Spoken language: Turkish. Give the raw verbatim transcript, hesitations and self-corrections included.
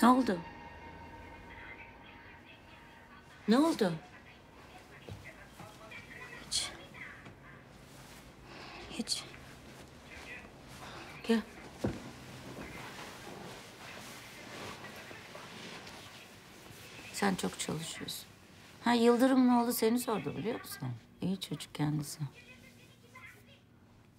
Ne oldu? Ne oldu? Hiç. Hiç. Gel. Sen çok çalışıyorsun. Ha Yıldırım'ın oğlu seni sordu biliyor musun? İyi çocuk kendisi.